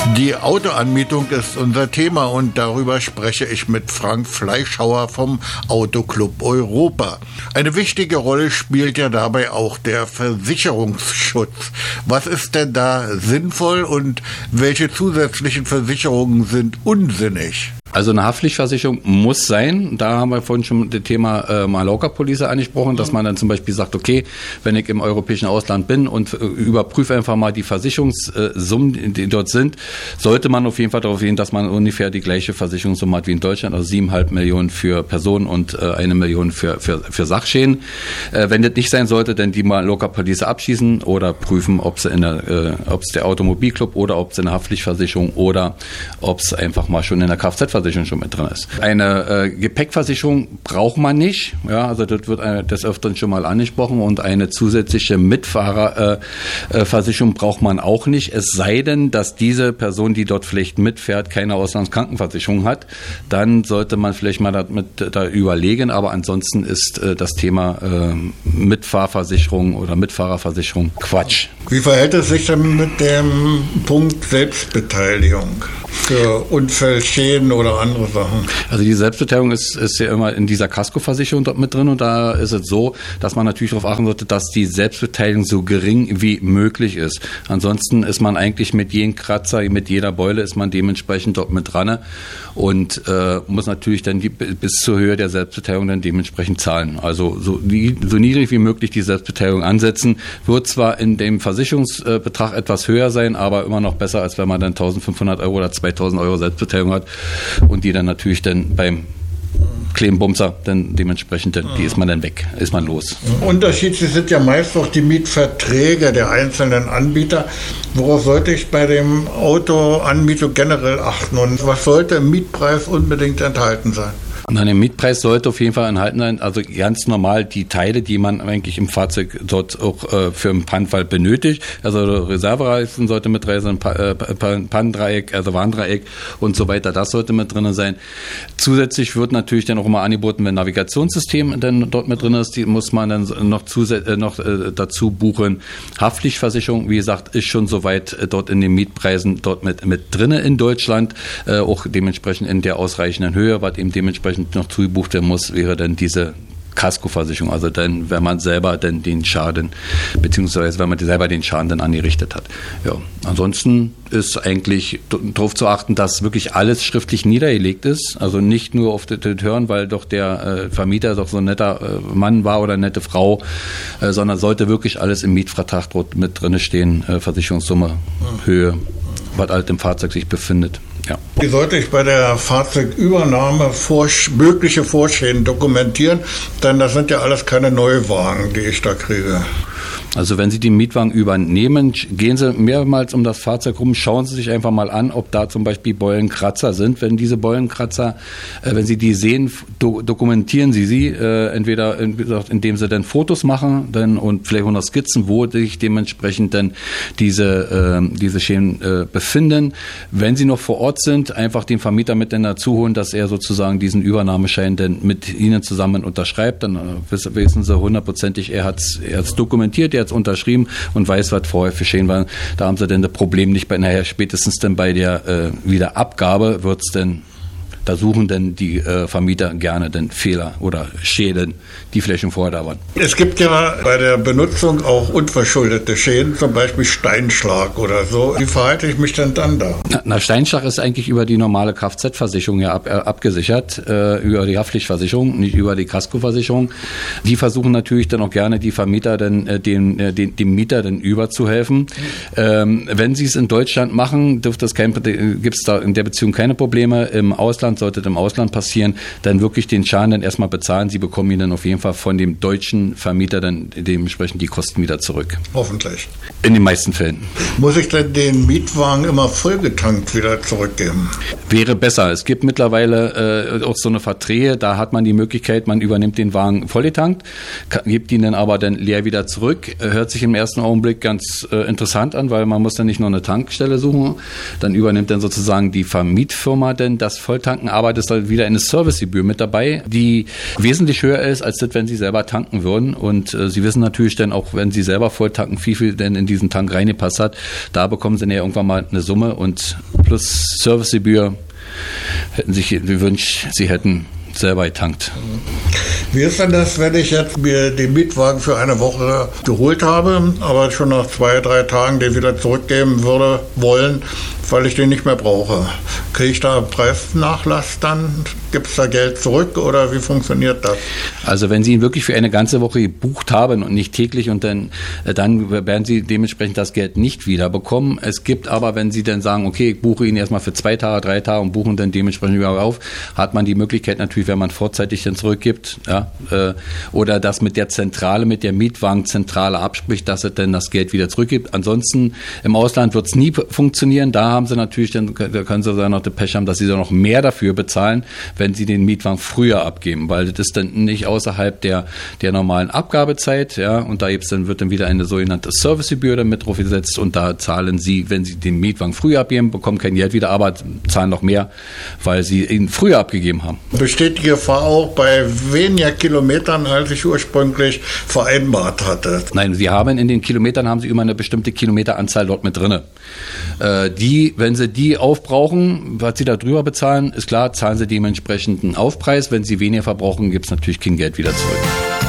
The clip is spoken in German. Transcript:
Die Autoanmietung ist unser Thema und darüber spreche ich mit Frank Fleischhauer vom Autoclub Europa. Eine wichtige Rolle spielt ja dabei auch der Versicherungsschutz. Was ist denn da sinnvoll und welche zusätzlichen Versicherungen sind unsinnig? Also eine Haftpflichtversicherung muss sein. Da haben wir vorhin schon das Thema Mallorca-Police angesprochen, dass man dann zum Beispiel sagt, okay, wenn ich im europäischen Ausland bin und überprüfe einfach mal die Versicherungssummen, die dort sind, sollte man auf jeden Fall darauf gehen, dass man ungefähr die gleiche Versicherungssumme hat wie in Deutschland, also 7,5 Millionen für Personen und 1 Million für Sachschäden. Wenn das nicht sein sollte, dann die Mallorca-Police abschließen oder prüfen, ob es der Automobilclub oder ob es eine Haftpflichtversicherung oder ob es einfach mal schon in der Kfz-Versicherung schon mit drin ist. Eine Gepäckversicherung braucht man nicht, ja, also das wird des Öfteren schon mal angesprochen, und eine zusätzliche Mitfahrerversicherung braucht man auch nicht, es sei denn, dass diese Person, die dort vielleicht mitfährt, keine Auslandskrankenversicherung hat, dann sollte man vielleicht mal da überlegen, aber ansonsten ist das Thema Mitfahrversicherung oder Mitfahrerversicherung Quatsch. Wie verhält es sich denn mit dem Punkt Selbstbeteiligung für Unfallschäden oder andere Sachen? Also die Selbstbeteiligung ist ja immer in dieser Kaskoversicherung dort mit drin, und da ist es so, dass man natürlich darauf achten sollte, dass die Selbstbeteiligung so gering wie möglich ist. Ansonsten ist man eigentlich mit jedem Kratzer, mit jeder Beule ist man dementsprechend dort mit dran und muss natürlich dann bis zur Höhe der Selbstbeteiligung dann dementsprechend zahlen. Also so niedrig wie möglich die Selbstbeteiligung ansetzen. Wird zwar in dem Versicherungsbetrag etwas höher sein, aber immer noch besser, als wenn man dann 1.500 Euro oder 2.000 Euro Selbstbeteiligung hat und die dann natürlich dann beim kleinen Bumser dann dementsprechend, die ist man dann weg, ist man los. Unterschiedlich sind ja meist auch die Mietverträge der einzelnen Anbieter. Worauf sollte ich bei dem Autoanmietung generell achten und was sollte im Mietpreis unbedingt enthalten sein? Nein, der Mietpreis sollte auf jeden Fall enthalten sein, also ganz normal die Teile, die man eigentlich im Fahrzeug dort auch für einen Pannenfall benötigt. Also Reservereifen sollte mit drin sein, Pannendreieck, also Warndreieck und so weiter, das sollte mit drin sein. Zusätzlich wird natürlich dann auch immer angeboten, wenn ein Navigationssystem dann dort mit drin ist, die muss man dann noch dazu buchen. Haftpflichtversicherung, wie gesagt, ist schon soweit dort in den Mietpreisen dort mit drin in Deutschland, auch dementsprechend in der ausreichenden Höhe, was eben dementsprechend noch zugebucht werden muss, wäre dann diese Kaskoversicherung, also dann, wenn man selber dann den Schaden, beziehungsweise wenn man selber den Schaden dann angerichtet hat. Ja, ansonsten ist eigentlich darauf zu achten, dass wirklich alles schriftlich niedergelegt ist, also nicht nur auf das Hören, weil doch der Vermieter doch so ein netter Mann war oder eine nette Frau, sondern sollte wirklich alles im Mietvertrag dort mit drin stehen, Versicherungssumme, Höhe, was halt im Fahrzeug sich befindet. Ja. Wie sollte ich bei der Fahrzeugübernahme mögliche Vorschäden dokumentieren? Denn das sind ja alles keine Neuwagen, die ich da kriege. Also wenn Sie den Mietwagen übernehmen, gehen Sie mehrmals um das Fahrzeug rum, schauen Sie sich einfach mal an, ob da zum Beispiel Beulenkratzer sind. Wenn diese Beulenkratzer, wenn Sie die sehen, dokumentieren Sie sie, entweder indem Sie dann Fotos machen und vielleicht auch noch Skizzen, wo sich dementsprechend dann diese Schäden befinden. Wenn Sie noch vor Ort sind, einfach den Vermieter mit dazu holen, dass er sozusagen diesen Übernahmeschein dann mit Ihnen zusammen unterschreibt. Dann wissen Sie hundertprozentig, er hat's dokumentiert, er hat unterschrieben und weiß, was vorher für Schäden waren. Da haben sie dann das Problem nicht spätestens dann bei der Wiederabgabe wird's denn, da suchen dann die Vermieter gerne den Fehler oder Schäden, die vielleicht schon vorher da waren. Es gibt ja bei der Benutzung auch unverschuldete Schäden, zum Beispiel Steinschlag oder so. Wie verhalte ich mich denn dann da? Steinschlag ist eigentlich über die normale Kfz-Versicherung ja abgesichert, über die Haftpflichtversicherung, nicht über die Kaskoversicherung. Die versuchen natürlich dann auch gerne die Vermieter dann dem Mieter dann überzuhelfen. Wenn sie es in Deutschland machen, gibt es da in der Beziehung keine Probleme. Im Ausland sollte es im Ausland passieren, dann wirklich den Schaden dann erstmal bezahlen. Sie bekommen ihn dann auf jeden Fall von dem deutschen Vermieter dann dementsprechend die Kosten wieder zurück. Hoffentlich. In den meisten Fällen. Muss ich denn den Mietwagen immer vollgetankt wieder zurückgeben? Wäre besser. Es gibt mittlerweile auch so eine Verträge, da hat man die Möglichkeit, man übernimmt den Wagen vollgetankt, gibt ihn dann aber dann leer wieder zurück. Hört sich im ersten Augenblick ganz interessant an, weil man muss dann nicht nur eine Tankstelle suchen, dann übernimmt dann sozusagen die Vermietfirma dann das Volltanken tanken, aber das ist dann wieder eine Servicegebühr mit dabei, die wesentlich höher ist, als das, wenn Sie selber tanken würden. Und Sie wissen natürlich dann auch, wenn Sie selber voll tanken, wie viel denn in diesen Tank reingepasst hat. Da bekommen Sie ja irgendwann mal eine Summe und plus Servicegebühr hätten sich gewünscht, Sie hätten selber getankt. Wie ist denn das, wenn ich jetzt mir den Mietwagen für eine Woche geholt habe, aber schon nach 2, 3 Tagen den wieder zurückgeben würde wollen, weil ich den nicht mehr brauche? Kriege ich da Preisnachlass dann? Gibt es da Geld zurück oder wie funktioniert das? Also wenn Sie ihn wirklich für eine ganze Woche gebucht haben und nicht täglich und dann werden Sie dementsprechend das Geld nicht wiederbekommen. Es gibt aber, wenn Sie dann sagen, okay, ich buche ihn erstmal für 2 Tage, 3 Tage und buchen dann dementsprechend wieder auf, hat man die Möglichkeit natürlich, wenn man vorzeitig dann zurückgibt, ja, oder das mit der Zentrale, mit der Mietwagenzentrale abspricht, dass es dann das Geld wieder zurückgibt. Ansonsten im Ausland wird es nie funktionieren. Da haben Sie natürlich, da können Sie dann noch den Pech haben, dass Sie dann noch mehr dafür bezahlen, wenn Sie den Mietwagen früher abgeben, weil das ist dann nicht außerhalb der normalen Abgabezeit, ja, und da wird dann wieder eine sogenannte Servicegebühr damit drauf gesetzt und da zahlen Sie, wenn Sie den Mietwagen früher abgeben, bekommen kein Geld wieder, aber zahlen noch mehr, weil Sie ihn früher abgegeben haben. Besteht die Gefahr auch bei weniger Kilometern, als ich ursprünglich vereinbart hatte? Nein, Sie haben in den Kilometern haben Sie immer eine bestimmte Kilometeranzahl dort mit drinne. Wenn Sie die aufbrauchen, was Sie da drüber bezahlen, ist klar, zahlen Sie dementsprechend einen Aufpreis. Wenn Sie weniger verbrauchen, gibt es natürlich kein Geld wieder zurück.